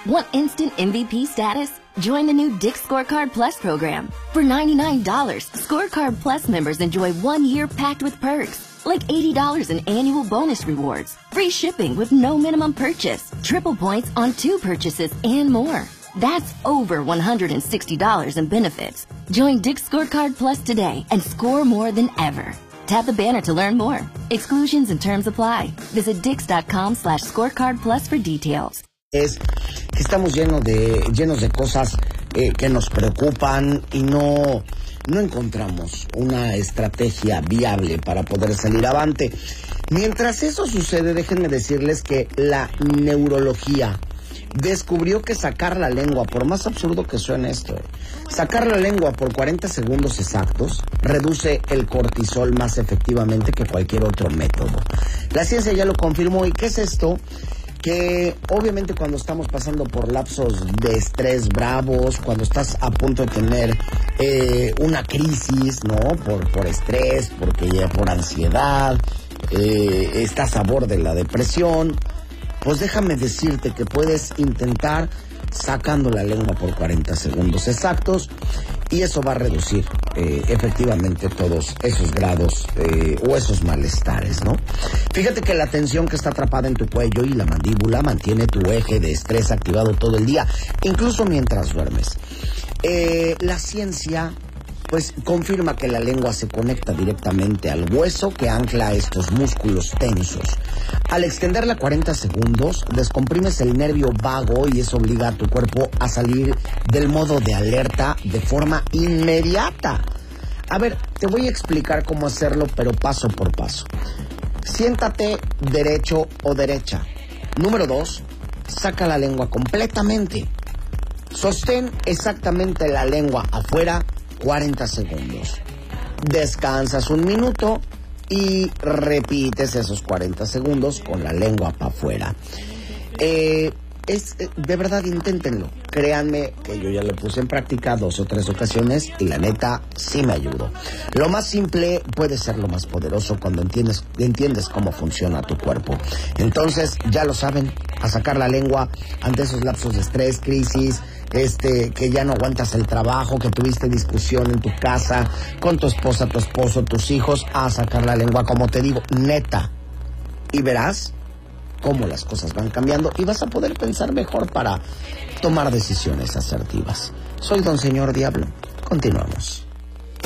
Want instant MVP status? Join the new Dick's Scorecard Plus program. For $99, Scorecard Plus members enjoy 1 year packed with perks, like $80 in annual bonus rewards, free shipping with no minimum purchase, triple points on 2 purchases, and more. That's over $160 in benefits. Join Dick's Scorecard Plus today and score more than ever. Tap the banner to learn more. Exclusions and terms apply. Visit dix.com/scorecard plus for details. Es que estamos llenos de cosas que nos preocupan y no encontramos una estrategia viable para poder salir avante. Mientras eso sucede, déjenme decirles que la neurología descubrió que sacar la lengua, por más absurdo que suene esto, sacar la lengua por 40 segundos exactos reduce el cortisol más efectivamente que cualquier otro método. La ciencia ya lo confirmó. ¿Y qué es esto? Que obviamente cuando estamos pasando por lapsos de estrés bravos, cuando estás a punto de tener una crisis, ¿no? Por estrés, por ansiedad, estás a borde de la depresión, pues déjame decirte que puedes intentar sacando la lengua por 40 segundos exactos y eso va a reducir efectivamente todos esos grados o esos malestares, ¿no? Fíjate que la tensión que está atrapada en tu cuello y la mandíbula mantiene tu eje de estrés activado todo el día, incluso mientras duermes. La ciencia pues confirma que la lengua se conecta directamente al hueso que ancla estos músculos tensos. Al extenderla 40 segundos, descomprimes el nervio vago y eso obliga a tu cuerpo a salir del modo de alerta de forma inmediata. A ver, te voy a explicar cómo hacerlo, pero paso por paso. Siéntate derecho o derecha. Número 2, saca la lengua completamente. Sostén exactamente la lengua afuera 40 segundos. Descansas 1 minuto y repites esos 40 segundos con la lengua para afuera. De verdad, inténtenlo. Créanme que yo ya lo puse en práctica 2 o 3 ocasiones y la neta sí me ayudó. Lo más simple puede ser lo más poderoso cuando entiendes cómo funciona tu cuerpo. Entonces, ya lo saben, a sacar la lengua ante esos lapsos de estrés, crisis, que ya no aguantas el trabajo, que tuviste discusión en tu casa, con tu esposa, tu esposo, tus hijos, a sacar la lengua, como te digo, neta. Y verás cómo las cosas van cambiando y vas a poder pensar mejor para tomar decisiones asertivas. Soy Don Señor Diablo. Continuamos.